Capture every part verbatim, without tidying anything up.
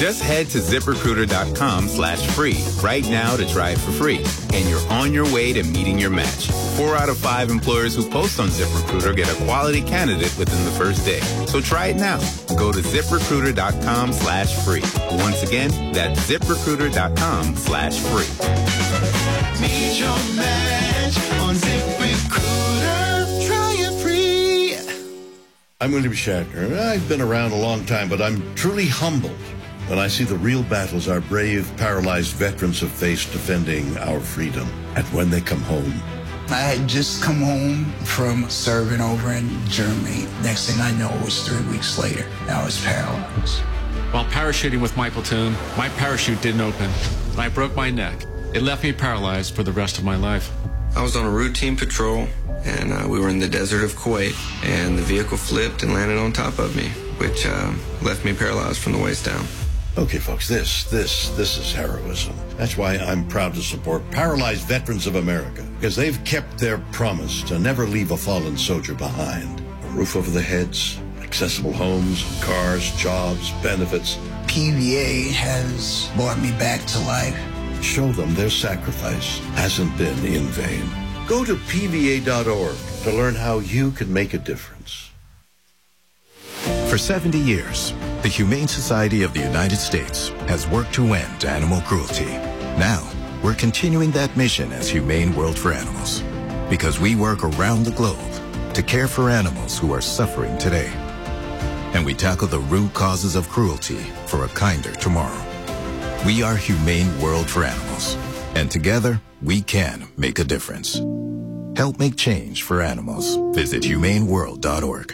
Just head to ZipRecruiter.com slash free right now to try it for free. And you're on your way to meeting your match. Four out of five employers who post on ZipRecruiter get a quality candidate within the first day. So try it now. Go to ZipRecruiter.com slash free. Once again, that's ZipRecruiter.com slash free. Meet your match on ZipRecruiter. Try it free. I'm William Shatner. I've been around a long time, but I'm truly humbled when I see the real battles our brave, paralyzed veterans have faced defending our freedom. And when they come home, I had just come home from serving over in Germany. Next thing I know, it was three weeks later. I was paralyzed. While parachuting with my platoon, my parachute didn't open. I broke my neck. It left me paralyzed for the rest of my life. I was on a routine patrol, and uh, we were in the desert of Kuwait, and the vehicle flipped and landed on top of me, which uh, left me paralyzed from the waist down. Okay, folks, this, this, this is heroism. That's why I'm proud to support Paralyzed Veterans of America, because they've kept their promise to never leave a fallen soldier behind. A roof over their heads, accessible homes, cars, jobs, benefits. P V A has brought me back to life. Show them their sacrifice hasn't been in vain. Go to P V A dot org to learn how you can make a difference. For seventy years, the Humane Society of the United States has worked to end animal cruelty. Now, we're continuing that mission as Humane World for Animals, because we work around the globe to care for animals who are suffering today. And we tackle the root causes of cruelty for a kinder tomorrow. We are Humane World for Animals, and together, we can make a difference. Help make change for animals. Visit humane world dot org.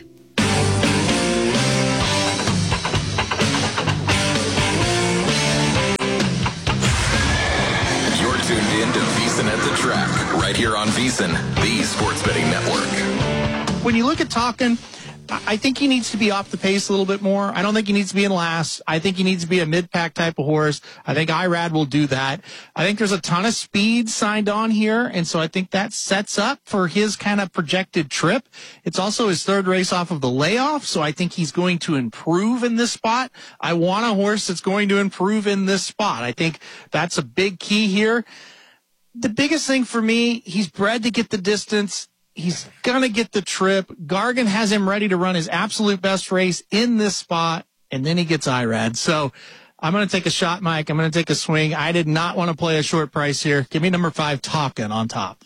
You're tuned in to VEASAN at the Track, right here on VEASAN, the sports betting network. When you look at Talkin, I think he needs to be off the pace a little bit more. I don't think he needs to be in last. I think he needs to be a mid-pack type of horse. I think Irad will do that. I think there's a ton of speed signed on here, and so I think that sets up for his kind of projected trip. It's also his third race off of the layoff, so I think he's going to improve in this spot. I want a horse that's going to improve in this spot. I think that's a big key here. The biggest thing for me, he's bred to get the distance. He's going to get the trip. Gargan has him ready to run his absolute best race in this spot, and then he gets Irad. So I'm going to take a shot, Mike. I'm going to take a swing. I did not want to play a short price here. Give me number five, Talkin on top.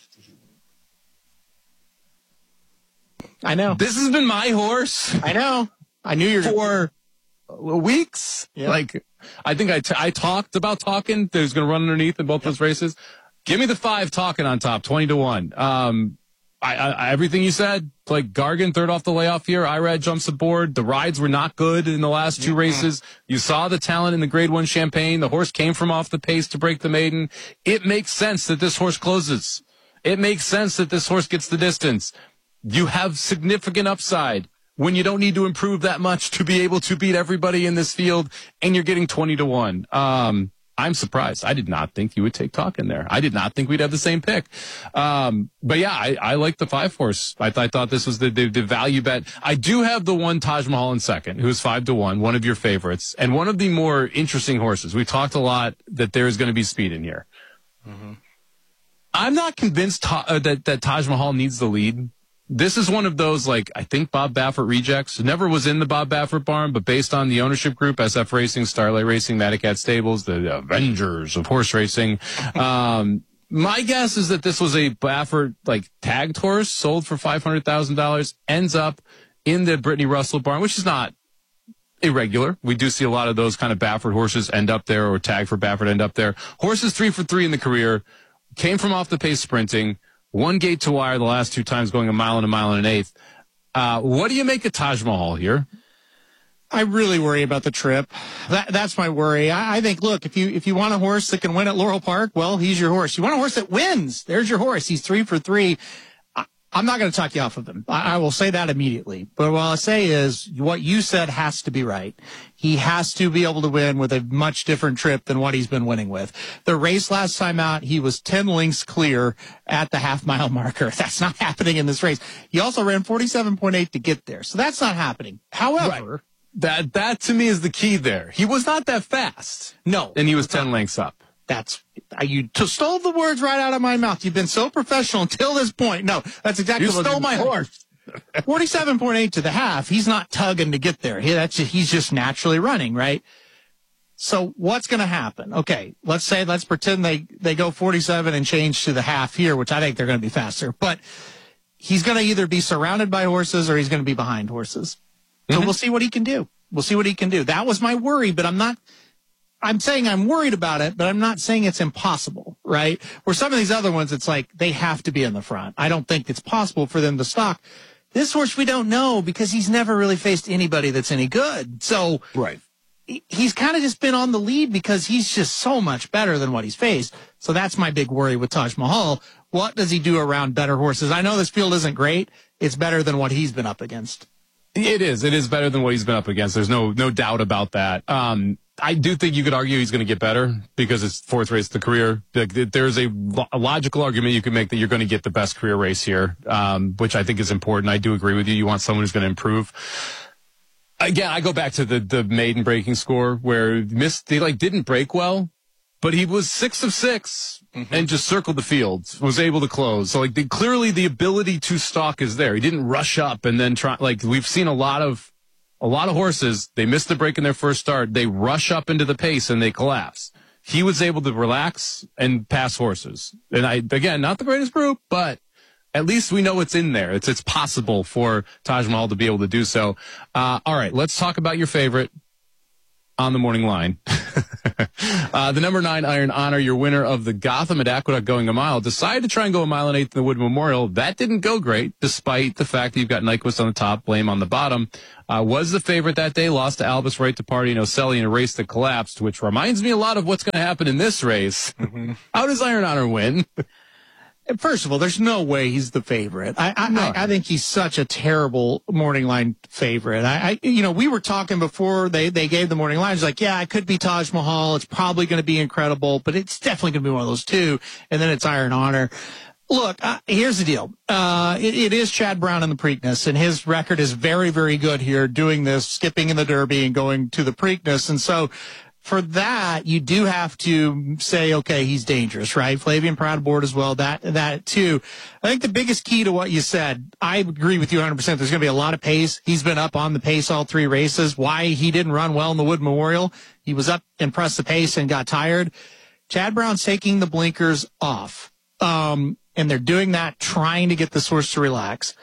I know. This has been my horse. I know. I knew you were for weeks. Yeah. Like, I think I, t- I talked about Talkin. That was going to run underneath in both yep. those races. Give me the five Talkin on top, twenty to one. Um, I, I, everything you said, like Gargan, third off the layoff here. Irad jumps aboard. The rides were not good in the last two races. You saw the talent in the grade one Champagne. The horse came from off the pace to break the maiden. It makes sense that this horse closes. It makes sense that this horse gets the distance. You have significant upside when you don't need to improve that much to be able to beat everybody in this field, and you're getting twenty to one. Um, I'm surprised. I did not think you would take Talkin there. I did not think we'd have the same pick. Um, but yeah, I, I like the five horse. I, th- I thought this was the, the, the value bet. I do have the one Taj Mahal in second, who's five to one, one of your favorites, and one of the more interesting horses. We talked a lot that there is going to be speed in here. Mm-hmm. I'm not convinced ta- uh, that, that Taj Mahal needs the lead. This is one of those, like, I think Bob Baffert rejects. Never was in the Bob Baffert barn, but based on the ownership group, S F Racing, Starlight Racing, Madacat Stables, the Avengers of horse racing. Um, my guess is that this was a Baffert, like, tagged horse, sold for five hundred thousand dollars, ends up in the Brittany Russell barn, which is not irregular. We do see a lot of those kind of Baffert horses end up there, or tagged for Baffert end up there. Horses three for three in the career, came from off the pace sprinting. One gate to wire the last two times, going a mile and a mile and an eighth. Uh, what do you make of Taj Mahal here? I really worry about the trip. That, that's my worry. I, I think, look, if you if you want a horse that can win at Laurel Park, well, he's your horse. You want a horse that wins, there's your horse. He's three for three. I, I'm not going to talk you off of him. I, I will say that immediately. But what I'll say is what you said has to be right. He has to be able to win with a much different trip than what he's been winning with. The race last time out, he was ten lengths clear at the half-mile marker. That's not happening in this race. He also ran forty-seven point eight to get there, so that's not happening. However, That that to me is the key there. He was not that fast. No. And he was ten lengths up. That's, you t- stole the words right out of my mouth. You've been so professional until this point. No, that's exactly You what stole I was my gonna say. horse. forty-seven point eight to the half. He's not tugging to get there. He, that's, he's just naturally running, right? So what's going to happen? Okay, let's say, let's pretend they, they go forty-seven and change to the half here, which I think they're going to be faster. But he's going to either be surrounded by horses or he's going to be behind horses. So Mm-hmm. we'll see what he can do. We'll see what he can do. That was my worry, but I'm not, I'm saying I'm worried about it, but I'm not saying it's impossible, right? Where some of these other ones, it's like they have to be in the front. I don't think it's possible for them to stalk. This horse, we don't know because he's never really faced anybody that's any good. So Right. he- he's kind of just been on the lead because he's just so much better than what he's faced. So that's my big worry with Taj Mahal. What does he do around better horses? I know this field isn't great. It's better than what he's been up against. It is. It is better than what he's been up against. There's no no doubt about that. Um, I do think you could argue he's going to get better because it's fourth race of the career. Like, there's a, lo- a logical argument you can make that you're going to get the best career race here, um, which I think is important. I do agree with you. You want someone who's going to improve. Again, I go back to the the maiden breaking score where missed. They like didn't break well, but he was six of six mm-hmm. and just circled the field. Was able to close. So like the, clearly the ability to stalk is there. He didn't rush up and then try. Like we've seen a lot of. A lot of horses, they miss the break in their first start. They rush up into the pace and they collapse. He was able to relax and pass horses. And I, again, not the greatest group, but at least we know it's in there. It's, it's possible for Taj Mahal to be able to do so. Uh, all right, let's talk about your favorite on the morning line. uh, the number nine Iron Honor, your winner of the Gotham at Aqueduct going a mile, decided to try and go a mile and eighth in the Wood Memorial. That didn't go great, despite the fact that you've got Nyquist on the top, Blame on the bottom. Uh, was the favorite that day, lost to Albus Right to Party and Oselli in a race that collapsed, which reminds me a lot of what's going to happen in this race. Mm-hmm. How does Iron Honor win? First of all, there's no way he's the favorite. I I, no. I I think he's such a terrible morning line favorite. I, I you know, we were talking before they, they gave the morning lines like, yeah, it could be Taj Mahal. It's probably going to be Incredible, but it's definitely going to be one of those two. And then it's Iron Honor. Look, uh, here's the deal. Uh, it, it is Chad Brown in the Preakness, and his record is very, very good here doing this, skipping in the Derby and going to the Preakness. And so for that, you do have to say, okay, he's dangerous, right? Flavian Proudboard as well, that, that too. I think the biggest key to what you said, I agree with you one hundred percent. There's going to be a lot of pace. He's been up on the pace all three races. Why he didn't run well in the Wood Memorial, he was up and pressed the pace and got tired. Chad Brown's taking the blinkers off. Um, and they're doing that, trying to get this horse to relax.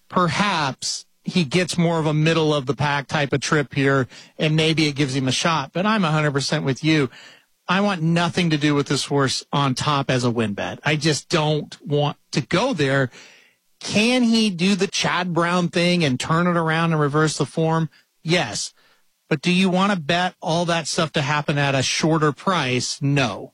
Perhaps he gets more of a middle of the pack type of trip here, and maybe it gives him a shot. But I'm one hundred percent with you. I want nothing to do with this horse on top as a win bet. I just don't want to go there. Can he do the Chad Brown thing and turn it around and reverse the form? Yes. But do you want to bet all that stuff to happen at a shorter price? No.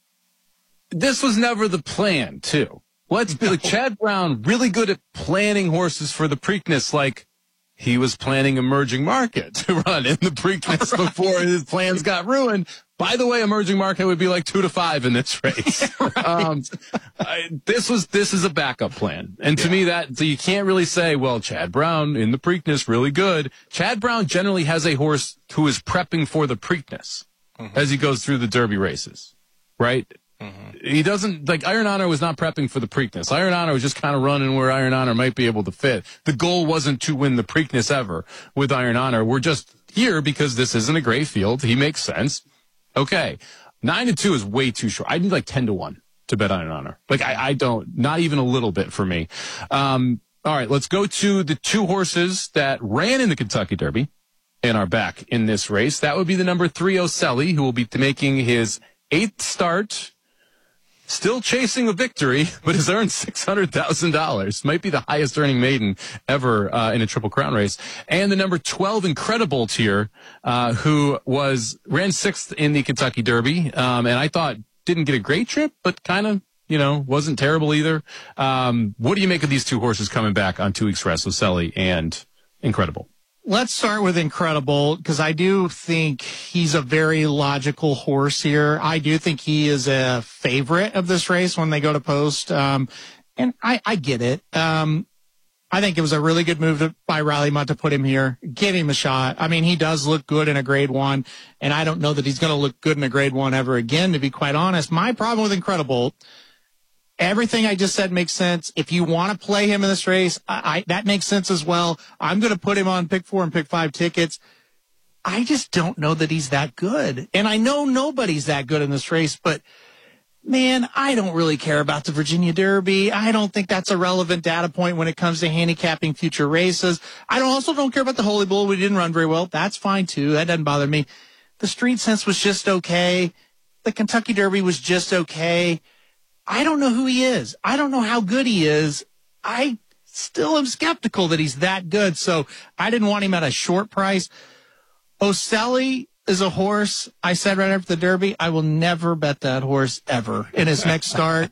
This was never the plan, too. Let's be like Chad Brown, really good at planning horses for the Preakness, like he was planning Emerging Market to run in the Preakness right. before his plans got ruined. By the way, Emerging Market would be like two to five in this race. right. um, I, this was this is a backup plan, and to yeah. me, that so you can't really say, well, Chad Brown in the Preakness really good. Chad Brown generally has a horse who is prepping for the Preakness mm-hmm. as he goes through the Derby races, right? Mm-hmm. He doesn't, like, Iron Honor was not prepping for the Preakness. Iron Honor was just kind of running where Iron Honor might be able to fit. The goal wasn't to win the Preakness ever with Iron Honor. We're just here because this isn't a great field. He makes sense. Okay. Nine to two is way too short. I need like ten to one to bet Iron Honor. Like, I, I don't, not even a little bit for me. Um, all right, let's go to the two horses that ran in the Kentucky Derby and are back in this race. That would be the number three Oselli, who will be making his eighth start. Still chasing a victory, but has earned six hundred thousand dollars. Might be the highest earning maiden ever uh, in a Triple Crown race. And the number twelve Incredible Tier, uh, who was ran sixth in the Kentucky Derby, um, and I thought didn't get a great trip, but kind of, you know, wasn't terrible either. Um, what do you make of these two horses coming back on two weeks rest, Oselli and Incredible? Let's start with Incredible, because I do think he's a very logical horse here. I do think he is a favorite of this race when they go to post. Um, and I, I get it. Um, I think it was a really good move to, by Riley Mutt to put him here. Give him a shot. I mean, he does look good in a grade one, and I don't know that he's going to look good in a grade one ever again, to be quite honest. My problem with Incredibolt, everything I just said makes sense. If you want to play him in this race, I, I, that makes sense as well. I'm going to put him on pick four and pick five tickets. I just don't know that he's that good. And I know nobody's that good in this race, but man, I don't really care about the Virginia Derby. I don't think that's a relevant data point when it comes to handicapping future races. I don't, also don't care about the Holy Bull. We didn't run very well. That's fine, too. That doesn't bother me. The Street Sense was just okay. The Kentucky Derby was just okay. I don't know who he is. I don't know how good he is. I still am skeptical that he's that good, so I didn't want him at a short price. Oselli is a horse, I said right after the Derby, I will never bet that horse ever in his next start.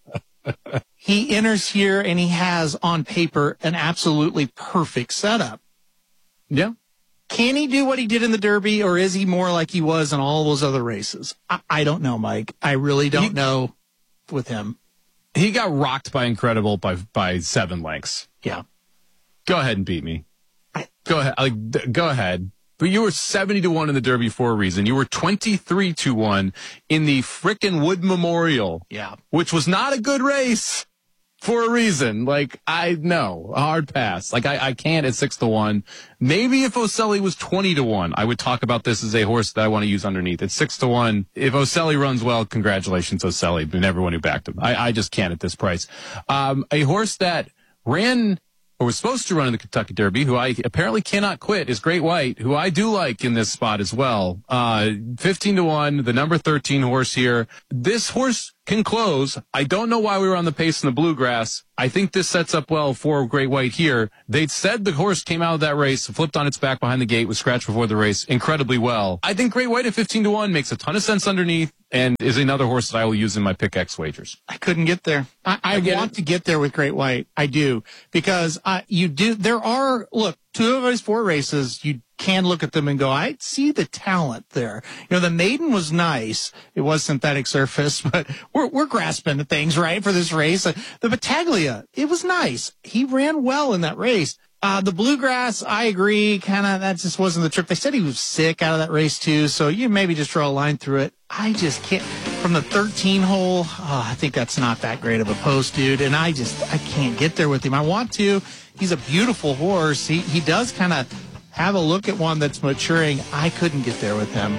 He enters here and he has on paper an absolutely perfect setup. Yeah. Can he do what he did in the Derby, or is he more like he was in all those other races? I, I don't know, Mike. I really don't he, know with him. He got rocked by Incredibolt by by seven lengths. Yeah. Go ahead and beat me. Go ahead. Like, go ahead. But you were seventy to one in the Derby for a reason. You were twenty-three to one in the frickin' Wood Memorial. Yeah. Which was not a good race for a reason. Like, I know, a hard pass. Like, I, I can't at six to one. Maybe if Oselli was twenty to one, I would talk about this as a horse that I want to use underneath. At six to one, if Oselli runs well, congratulations, Oselli, and everyone who backed him. I, I just can't at this price. Um, a horse that ran, or was supposed to run in the Kentucky Derby, who I apparently cannot quit, is Great White, who I do like in this spot as well. Uh, fifteen to one, the number thirteen horse here. This horse can close. I don't know why we were on the pace in the Bluegrass. I think this sets up well for Great White here. They'd said the horse came out of that race, flipped on its back behind the gate, was scratched before the race incredibly well. I think Great White at fifteen to one makes a ton of sense underneath and is another horse that I will use in my pick X wagers. I couldn't get there. I, I, I want it. to get there with Great White. I do. Because uh, you do. There are, look, two of those four races, you can look at them and go, I see the talent there. You know, the Maiden was nice. It was synthetic surface, but we're we're grasping at things, right, for this race. Uh, the Battaglia, it was nice. He ran well in that race. Uh, the Bluegrass, I agree, kind of, that just wasn't the trip. They said he was sick out of that race, too, so you maybe just draw a line through it. I just can't. From the thirteen hole, oh, I think that's not that great of a post, dude, and I just, I can't get there with him. I want to. He's a beautiful horse. He, he does kind of have a look at one that's maturing. I couldn't get there with him.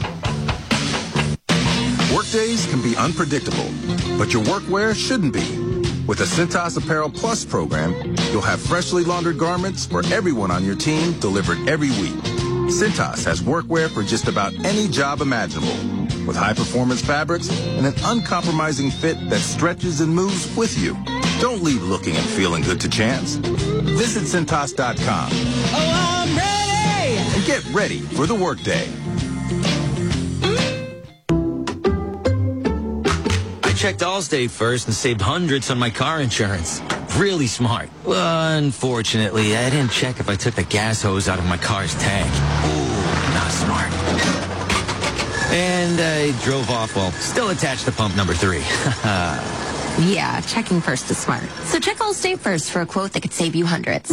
Workdays can be unpredictable, but your workwear shouldn't be. With the Cintas Apparel Plus program, you'll have freshly laundered garments for everyone on your team delivered every week. Cintas has workwear for just about any job imaginable, with high-performance fabrics and an uncompromising fit that stretches and moves with you. Don't leave looking and feeling good to chance. Visit Cintas dot com. Oh, I'm ready! And get ready for the workday. I checked Allstate first and saved hundreds on my car insurance. Really smart. Well, unfortunately, I didn't check if I took the gas hose out of my car's tank. Ooh, not smart. And I drove off while still attached to pump number three. Yeah, checking first is smart. So check Allstate first for a quote that could save you hundreds.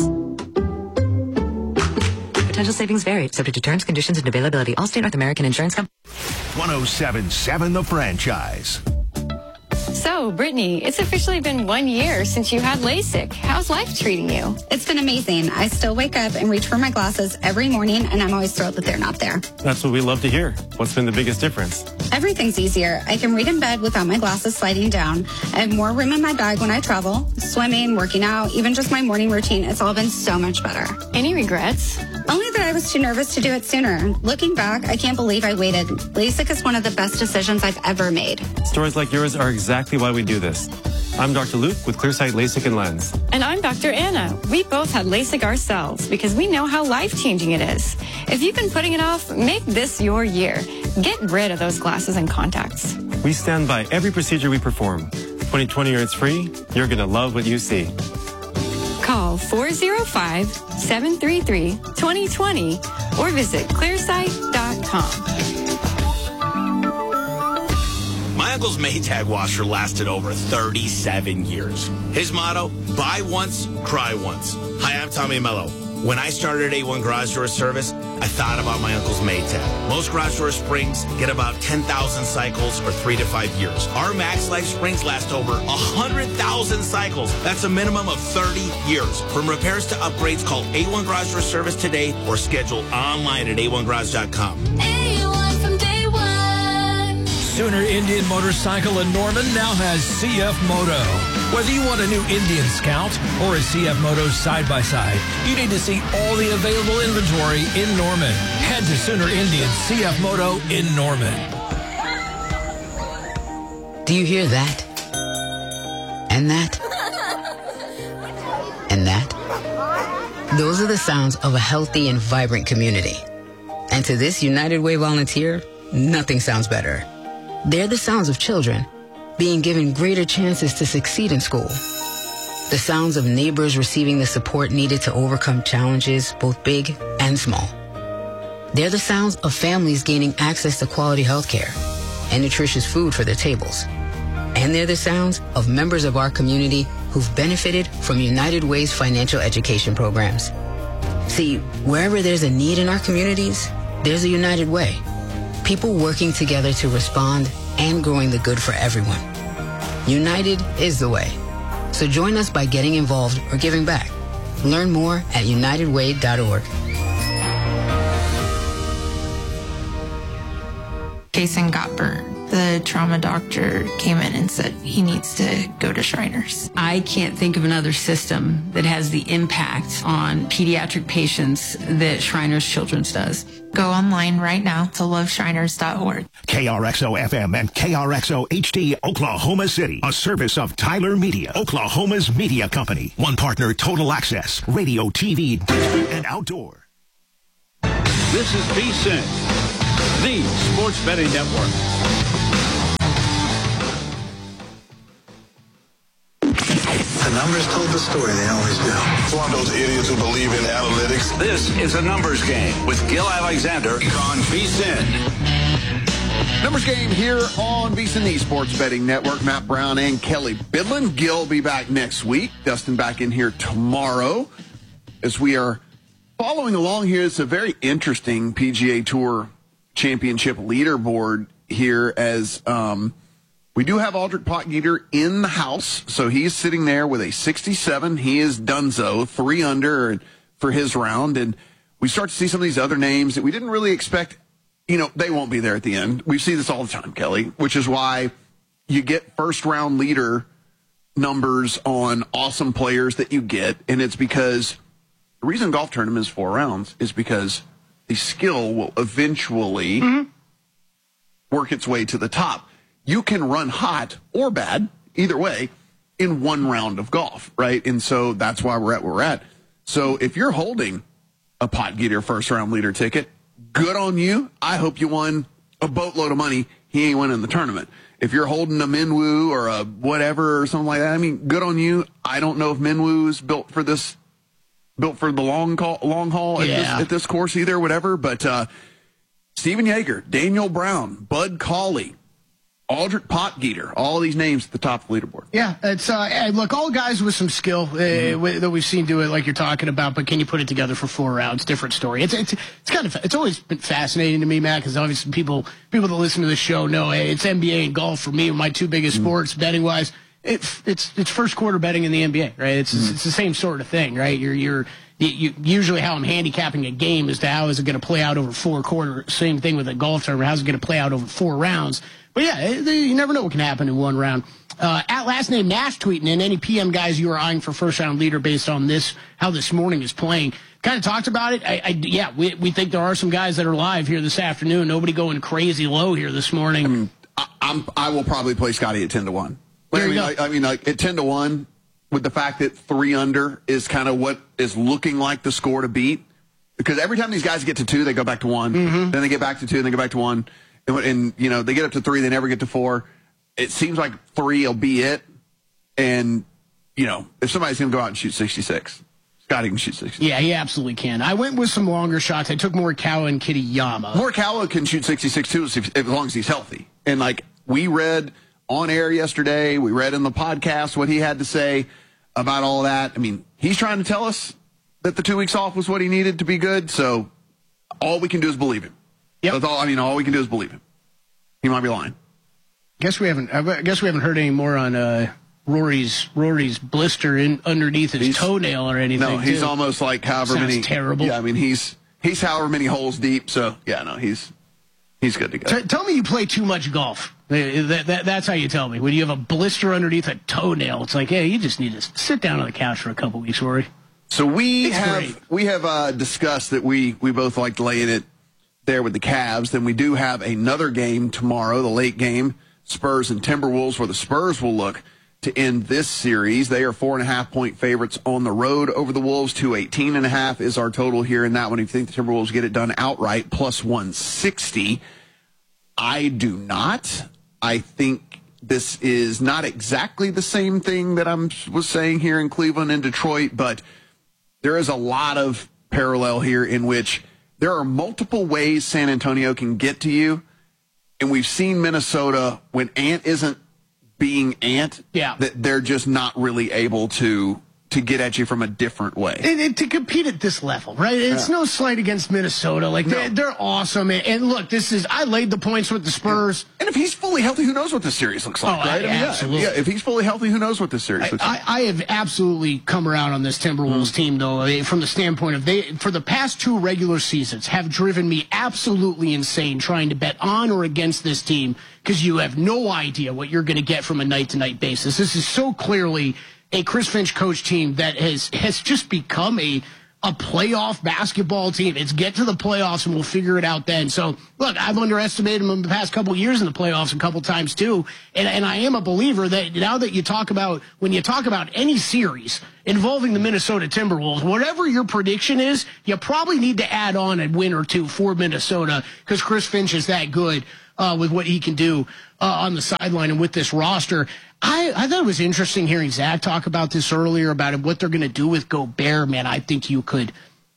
Potential savings vary, subject to terms, conditions, and availability. Allstate North American Insurance Company. one oh seven point seven The Franchise. So, Brittany, it's officially been one year since you had LASIK. How's life treating you? It's been amazing. I still wake up and reach for my glasses every morning, and I'm always thrilled that they're not there. That's what we love to hear. What's been the biggest difference? Everything's easier. I can read in bed without my glasses sliding down. I have more room in my bag when I travel. Swimming, working out, even just my morning routine, it's all been so much better. Any regrets? Only that I was too nervous to do it sooner. Looking back, I can't believe I waited. LASIK is one of the best decisions I've ever made. Stories like yours are exactly why we do this. I'm Doctor Luke with Clearsight LASIK and Lens. And I'm Doctor Anna. We both had LASIK ourselves because we know how life-changing it is. If you've been putting it off, make this your year. Get rid of those glasses and contacts. We stand by every procedure we perform. twenty twenty or it's free. You're going to love what you see. Call four oh five, seven three three, two oh two oh or visit clearsight dot com. My uncle's Maytag washer lasted over thirty-seven years. His motto, buy once, cry once. Hi, I'm Tommy Mello. When I started A one Garage Door Service, I thought about my uncle's Maytag. Most garage door springs get about ten thousand cycles or three to five years. Our Max Life springs last over one hundred thousand cycles. That's a minimum of thirty years. From repairs to upgrades, call A one Garage Door Service today or schedule online at A one garage dot com. A one from day one. Sooner Indian Motorcycle in Norman now has C F Moto. Whether you want a new Indian Scout or a C F Moto side-by-side, you need to see all the available inventory in Norman. Head to Sooner Indian C F Moto in Norman. Do you hear that? And that? And that? Those are the sounds of a healthy and vibrant community. And to this United Way volunteer, nothing sounds better. They're the sounds of children being given greater chances to succeed in school. The sounds of neighbors receiving the support needed to overcome challenges, both big and small. They're the sounds of families gaining access to quality health care and nutritious food for their tables. And they're the sounds of members of our community who've benefited from United Way's financial education programs. See, wherever there's a need in our communities, there's a United Way. People working together to respond and growing the good for everyone. United is the way. So join us by getting involved or giving back. Learn more at united way dot org. Jason got burned. The trauma doctor came in and said he needs to go to Shriners. I can't think of another system that has the impact on pediatric patients that Shriners Children's does. Go online right now to love shriners dot org. K R X O F M and K R X O H D Oklahoma City, a service of Tyler Media, Oklahoma's media company. One partner, Total Access, radio, T V, digital, and outdoor. This is VSiN, the Sports Betting Network. The numbers told the story, they always do. It's one of those idiots who believe in analytics. This is a numbers game with Gil Alexander on VSiN. Numbers game here on VSiN, the Sports Betting Network. Matt Brown and Kelly Bidlin. Gil will be back next week. Dustin back in here tomorrow. As we are following along here, it's a very interesting P G A Tour Championship leaderboard here as um, we do have Aldrich Potgieter in the house. So he's sitting there with a sixty-seven. He is donezo, three under for his round. And we start to see some of these other names that we didn't really expect. You know, they won't be there at the end. We see this all the time, Kelly, which is why you get first round leader numbers on awesome players that you get. And it's because the reason golf tournament is four rounds is because the skill will eventually mm-hmm. work its way to the top. You can run hot or bad, either way, in one round of golf, right? And so that's why we're at where we're at. So if you're holding a Potgieter first round leader ticket, good on you. I hope you won a boatload of money. He ain't winning the tournament. If you're holding a Minwoo or a whatever or something like that, I mean, good on you. I don't know if Minwoo is built for this, built for the long call, long haul at, Yeah. this, at this course either, whatever. But uh, Steven Yeager, Daniel Brown, Bud Cauley, Aldrich Potgieter, all these names at the top of the leaderboard. Yeah, it's uh, hey, look, all guys with some skill uh, Mm-hmm. w- that we've seen do it, like you're talking about. But can you put it together for four rounds? Different story. It's it's it's kind of it's always been fascinating to me, Matt, because obviously people people that listen to the show know, hey, it's N B A and golf for me, my two biggest Mm-hmm. sports betting wise. It, it's it's first quarter betting in the N B A, right? It's Mm-hmm. it's the same sort of thing, right? You're you're you, you, usually how I'm handicapping a game is to how is it going to play out over four quarters. Same thing with a golf tournament. How's it going to play out over four rounds? But yeah, it, you never know what can happen in one round. Uh, at last name Nash tweeting in any P M guys you are eyeing for first round leader based on this how this morning is playing. Kind of talked about it. I, I yeah, we we think there are some guys that are live here this afternoon. Nobody going crazy low here this morning. I mean, I, I'm I will probably play Scotty at ten to one. There I you mean, go. like, I mean, like at ten to one, with the fact that three under is kind of what is looking like the score to beat. Because every time these guys get to two, they go back to one. Mm-hmm. Then they get back to two, and they go back to one. And, and, you know, they get up to three, they never get to four. It seems like three will be it. And, you know, if somebody's going to go out and shoot sixty-six, Scotty can shoot sixty-six. Yeah, he absolutely can. I went with some longer shots. I took Morikawa and Kitayama. Morikawa can shoot sixty-six, too, if, as long as he's healthy. And, like, we read on air yesterday. We read in the podcast what he had to say about all that. I mean, he's trying to tell us that the two weeks off was what he needed to be good. So all we can do is believe him. Yep. That's all. I mean, all we can do is believe him. He might be lying. Guess we haven't. I guess we haven't heard any more on uh, Rory's Rory's blister in underneath his He's- toenail or anything. No, he's too. almost like however Sounds many. terrible. Yeah, I mean, he's he's however many holes deep. So yeah, no, he's he's good to go. T- tell me you play too much golf. Uh, That, that, that's how you tell me. When you have a blister underneath a toenail, it's like, hey, you just need to sit down on the couch for a couple weeks, Rory. So we It's have great. we have uh, discussed that we we both like laying it there with the Cavs. Then we do have another game tomorrow, the late game, Spurs and Timberwolves, where the Spurs will look to end this series. They are four and a half point favorites on the road over the Wolves. two eighteen and a half is our total here in that one. If you think the Timberwolves get it done outright, plus one sixty. I do not. I think this is not exactly the same thing that I was saying here in Cleveland and Detroit, but there is a lot of parallel here in which there are multiple ways San Antonio can get to you. And we've seen Minnesota, when Ant isn't being Ant, yeah. that they're just not really able to to get at you from a different way. And, and to compete at this level, right? It's Yeah. no slight against Minnesota. Like, they're, they're awesome. And, and look, this is, I laid the points with the Spurs. And if he's fully healthy, who knows what this series looks like, Oh, right? I- I mean, yeah, absolutely. yeah, if he's fully healthy, who knows what this series looks like. I, I have absolutely come around on this Timberwolves team, though, I mean, from the standpoint of they, for the past two regular seasons, have driven me absolutely insane trying to bet on or against this team because you have no idea what you're going to get from a night-to-night basis. This is so clearly a Chris Finch coach team that has has just become a a playoff basketball team. It's get to the playoffs and we'll figure it out then. So, look, I've underestimated them in the past couple of years in the playoffs a couple times too. And, and I am a believer that now that you talk about, when you talk about any series involving the Minnesota Timberwolves, whatever your prediction is, you probably need to add on a win or two for Minnesota because Chris Finch is that good uh, with what he can do uh, on the sideline and with this roster. I, I thought it was interesting hearing Zach talk about this earlier about what they're going to do with Gobert. Man, I think you could,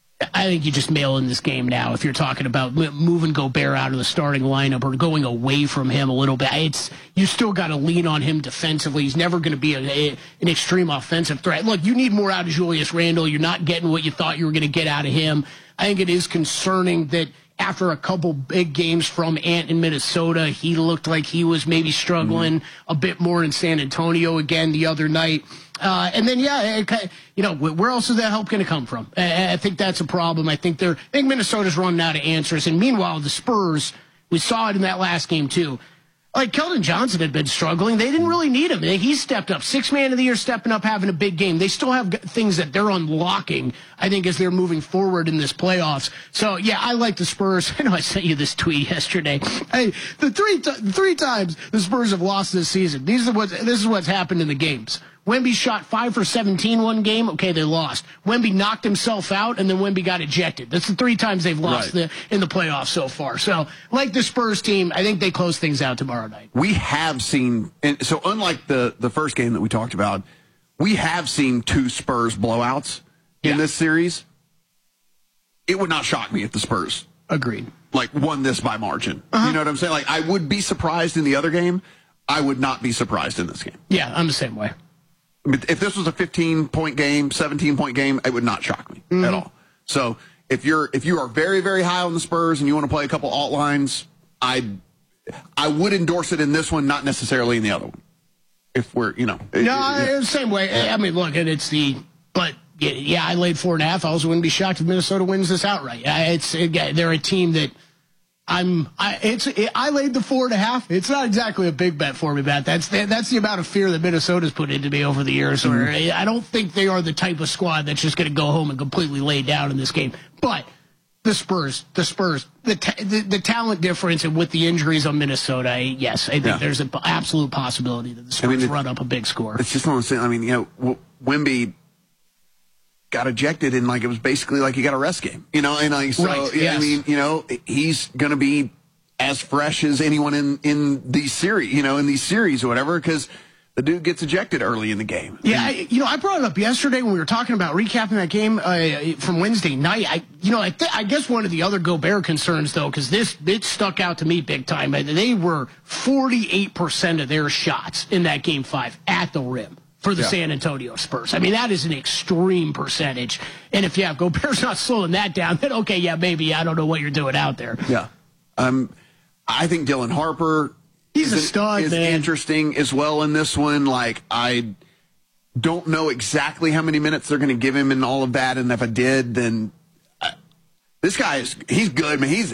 I think you just mail in this game now if you're talking about moving Gobert out of the starting lineup or going away from him a little bit. It's you still got to lean on him defensively. He's never going to be a, a, an extreme offensive threat. Look, you need more out of Julius Randle. You're not getting what you thought you were going to get out of him. I think it is concerning that after a couple big games from Ant in Minnesota, he looked like he was maybe struggling mm-hmm. a bit more in San Antonio again the other night. Uh, and then, yeah, it, you know, where else is that help going to come from? I, I think that's a problem. I think they're, I think Minnesota's running out of answers. And meanwhile, the Spurs, we saw it in that last game too. Like Keldon Johnson had been struggling. They didn't really need him. He stepped up. Six man of the year, stepping up, having a big game. They still have things that they're unlocking, I think, as they're moving forward in this playoffs. So, yeah, I like the Spurs. I know I sent you this tweet yesterday. Hey, the three t- three times the Spurs have lost this season, these are what, this is what's happened in the games. Wemby shot five for seventeen one game. Okay, they lost. Wemby knocked himself out, and then Wemby got ejected. That's the three times they've lost Right. the, in the playoffs so far. So, like the Spurs team, I think they close things out tomorrow night. We have seen, and so unlike the, the first game that we talked about, we have seen two Spurs blowouts in this series. It would not shock me if the Spurs agreed, like won this by margin. Uh-huh. You know what I'm saying? Like I would be surprised in the other game. I would not be surprised in this game. Yeah, I'm the same way. If this was a fifteen point game, seventeen point game, it would not shock me Mm-hmm. at all. So if you're if you are very very high on the Spurs and you want to play a couple alt lines, I I would endorse it in this one, not necessarily in the other one. If we're you know No, yeah. Same way. I mean, look, and it's the but yeah, yeah, I laid four and a half. I also wouldn't be shocked if Minnesota wins this outright. It's it, they're a team that. I'm. I, it's. It, I laid the four and a half. It's not exactly a big bet for me, Matt. That's the, that's the amount of fear that Minnesota's put into me over the years. Where mm-hmm. I don't think they are the type of squad that's just going to go home and completely lay down in this game. But the Spurs, the Spurs, the ta- the, the talent difference, and with the injuries on Minnesota, I, yes, I think Yeah. there's an absolute possibility that the Spurs I mean, it, run up a big score. It's just what I'm saying. I mean, you know, Wemby got ejected and like it was basically like he got a rest game, you know, and like so. Right, yeah, yes. I mean, you know, he's going to be as fresh as anyone in in these series, you know, in these series or whatever, because the dude gets ejected early in the game. Yeah, I, you know, I brought it up yesterday when we were talking about recapping that game uh, from Wednesday night. I, you know, I, th- I guess one of the other Gobert concerns, though, because this it stuck out to me big time. They were forty-eight percent of their shots in that game five at the rim for the Yeah. San Antonio Spurs. I mean, that is an extreme percentage. And if, yeah, Gobert's not slowing that down, then, okay, yeah, maybe I don't know what you're doing out there. Yeah. Um, I think Dylan Harper He's a is, stud, is man. interesting as well in this one. Like, I don't know exactly how many minutes they're going to give him and all of that. And if I did, then uh, this guy is, he's good, man. He's,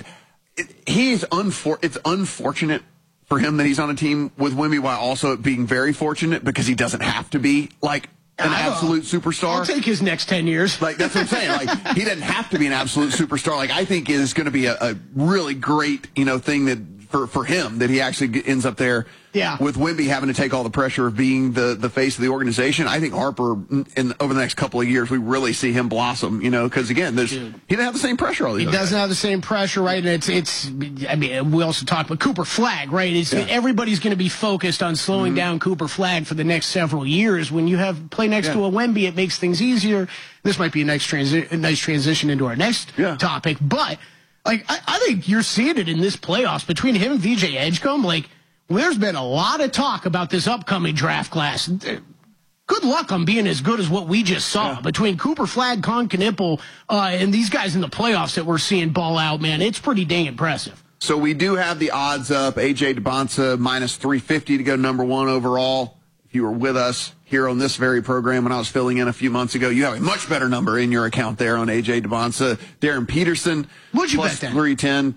he's unfor- it's unfortunate for him that he's on a team with Wemby while also it being very fortunate because he doesn't have to be like an I don't- absolute superstar. I'll take his next ten years. Like, that's what I'm saying. Like, he doesn't have to be an absolute superstar. Like, I think it is going to be a, a really great, you know, thing that for, for him that he actually get- ends up there Yeah. with Wemby having to take all the pressure of being the, the face of the organization. I think Harper, in, in over the next couple of years, we really see him blossom, you know, because, again, there's, he doesn't have the same pressure all these He other doesn't guys. have the same pressure, right? And it's, it's. I mean, we also talked about Cooper Flagg, right? It's, Yeah. Everybody's going to be focused on slowing Mhm. down Cooper Flagg for the next several years. When you have play next Yeah. to a Wemby, it makes things easier. This might be a nice transi- a nice transition into our next topic, but like I, I think you're seeing it in this playoffs between him and V J Edgecombe. Like, there's been a lot of talk about this upcoming draft class. Good luck on being as good as what we just saw between Cooper Flagg, Con Knipple, uh, and these guys in the playoffs that we're seeing ball out, man. It's pretty dang impressive. So we do have the odds up. A J DeBonsa minus three fifty to go number one overall. If you were with us here on this very program when I was filling in a few months ago, you have a much better number in your account there on A J DeBonsa. Darren Peterson, What'd you plus bet then? three ten,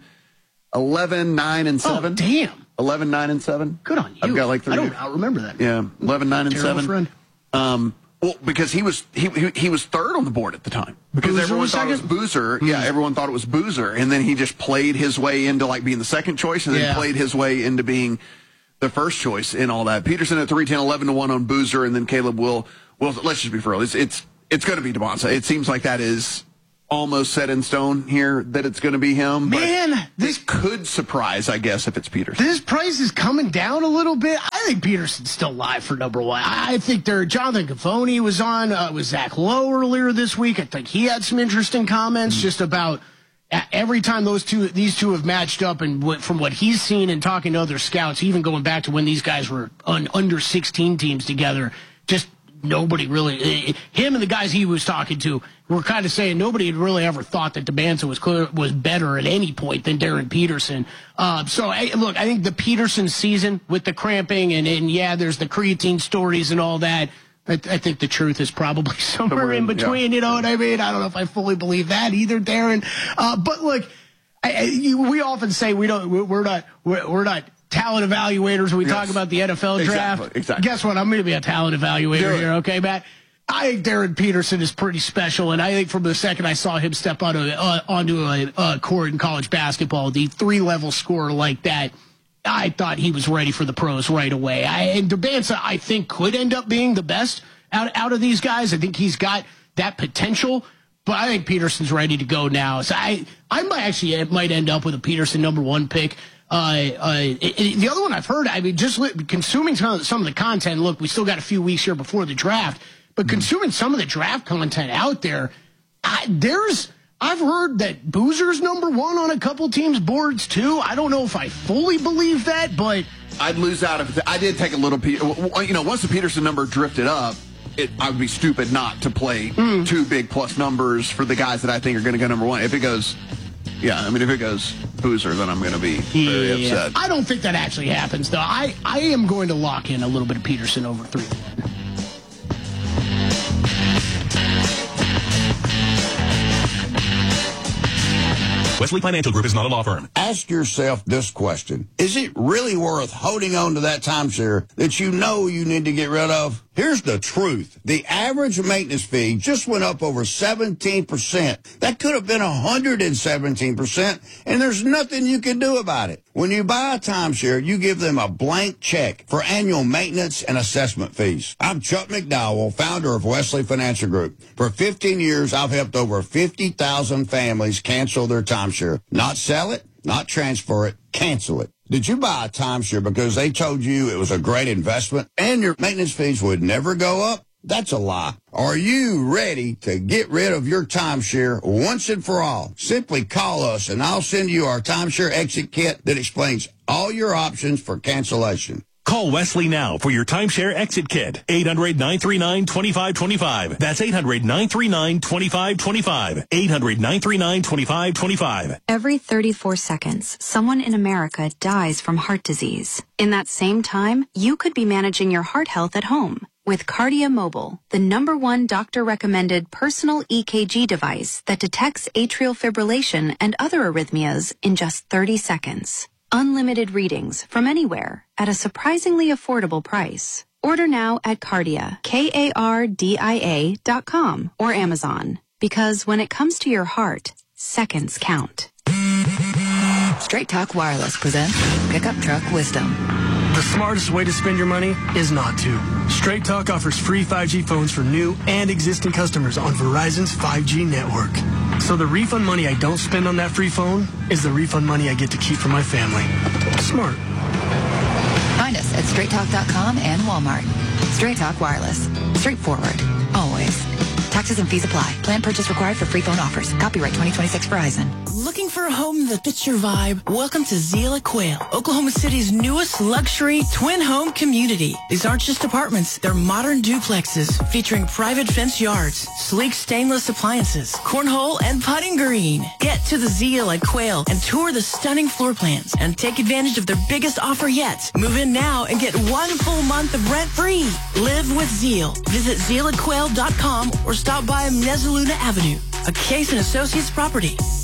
eleven, nine, and seven. Oh, damn. eleven, nine, and seven. Good on you. I've got like three. I don't I remember that. Yeah, eleven, nine, and Terrible seven. friend. Um, well, because he was he, he he was third on the board at the time because Boozer everyone was thought it was second? Boozer. Yeah, everyone thought it was Boozer, and then he just played his way into like being the second choice, and then Yeah. played his way into being the first choice in all that. Peterson at three ten, eleven to one on Boozer, and then Caleb will. Well, let's just be for real. It's it's it's going to be DeBonsa. It seems like that is almost set in stone here that it's going to be him. but Man, this could surprise, I guess, if it's Peterson. This price is coming down a little bit. I think Peterson's still live for number one. I I think there. Jonathan Cavoni was on uh, with Zach Lowe earlier this week. I think he had some interesting comments Mm-hmm. just about uh, every time those two, these two have matched up, and what, from what he's seen and talking to other scouts, even going back to when these guys were on under sixteen teams together, just nobody really, him and the guys he was talking to were kind of saying nobody had really ever thought that DeBanza was clear, was better at any point than Darren Peterson. Uh, so, hey, look, I think the Peterson season with the cramping and, and yeah, there's the creatine stories and all that. I, I think the truth is probably somewhere, Somewhere in in- between. yeah. You know what I mean? I don't know if I fully believe that either, Darren. Uh, but look, I, I, you, we often say we don't, we're not, we're, we're not talent evaluators when we Yes. talk about the N F L draft. Exactly, exactly. Guess what? I'm going to be a talent evaluator Do it. here, okay, Matt? I think Darren Peterson is pretty special, and I think from the second I saw him step onto, uh, onto a uh, court in college basketball, the three-level scorer like that, I thought he was ready for the pros right away. I, and DeBanza, I think, could end up being the best out, out of these guys. I think he's got that potential, but I think Peterson's ready to go now. So I, I might actually it might end up with a Peterson number one pick. Uh, uh, it, it- the other one I've heard, I mean, just li- consuming some of, some of the content. Look, we still got a few weeks here before the draft, but consuming some of the draft content out there, I, there's. I've heard that Boozer's number one on a couple teams' boards too. I don't know if I fully believe that, but I'd lose out if I did take a little. Pe- You know, once the Peterson number drifted up, it, I would be stupid not to play Mm. two big plus numbers for the guys that I think are going to go number one. If it goes, yeah, I mean, if it goes Boozer, then I'm going to be very yeah, upset. I don't think that actually happens though. I, I am going to lock in a little bit of Peterson over three to one. Wesley Financial Group is not a law firm. Ask yourself this question. Is it really worth holding on to that timeshare that you know you need to get rid of? Here's the truth. The average maintenance fee just went up over seventeen percent. That could have been one hundred seventeen percent, and there's nothing you can do about it. When you buy a timeshare, you give them a blank check for annual maintenance and assessment fees. I'm Chuck McDowell, founder of Wesley Financial Group. For fifteen years, I've helped over fifty thousand families cancel their timeshare. Not sell it, not transfer it, cancel it. Did you buy a timeshare because they told you it was a great investment and your maintenance fees would never go up? That's a lie. Are you ready to get rid of your timeshare once and for all? Simply call us and I'll send you our timeshare exit kit that explains all your options for cancellation. Call Wesley now for your timeshare exit kit. eight hundred, nine three nine, two five two five. That's eight hundred, nine three nine, two five two five. eight hundred, nine three nine, two five two five. Every thirty-four seconds, someone in America dies from heart disease. In that same time, you could be managing your heart health at home with Cardia Mobile, the number one doctor-recommended personal E K G device that detects atrial fibrillation and other arrhythmias in just thirty seconds. Unlimited readings from anywhere at a surprisingly affordable price. Order now at Cardia, K A R D I A dot com or Amazon. Because when it comes to your heart, seconds count. Straight Talk Wireless presents Pickup Truck Wisdom. The smartest way to spend your money is not to. Straight Talk offers free five G phones for new and existing customers on Verizon's five G network. So the refund money I don't spend on that free phone is the refund money I get to keep for my family. Smart. Find us at straight talk dot com and Walmart. Straight Talk Wireless. Straightforward. Always. Taxes and fees apply. Plan purchase required for free phone offers. Copyright twenty twenty-six Verizon. Looking for a home that fits your vibe? Welcome to Zeal at Quail, Oklahoma City's newest luxury twin home community. These aren't just apartments, they're modern duplexes featuring private fence yards, sleek stainless appliances, cornhole, and putting green. Get to the Zeal at Quail and tour the stunning floor plans and take advantage of their biggest offer yet. Move in now and get one full month of rent free. Live with Zeal. Visit zeal at quail dot com or stop by Mezzaluna Avenue, a Case and Associates property.